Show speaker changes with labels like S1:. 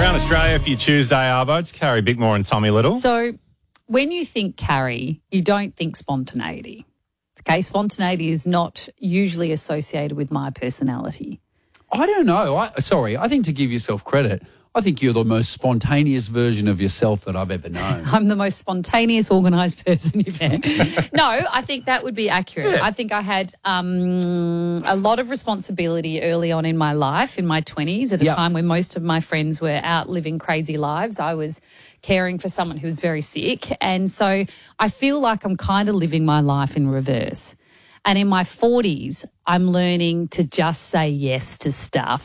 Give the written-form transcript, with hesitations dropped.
S1: Around Australia for your Tuesday, Arvo. It's Carrie Bickmore and Tommy Little.
S2: So when you think Carrie, you don't think spontaneity. Okay, spontaneity is not usually associated with my personality.
S3: I don't know. I think to give yourself credit, I think you're the most spontaneous version of yourself that I've ever known.
S2: I'm the most spontaneous, organised person you've had. No, I think that would be accurate.
S3: Yeah.
S2: I think I had a lot of responsibility early on in my life, in my 20s, at a time when most of my friends were out living crazy lives. I was caring for someone who was very sick. And so I feel like I'm kind of living my life in reverse. And in my 40s, I'm learning to just say yes to stuff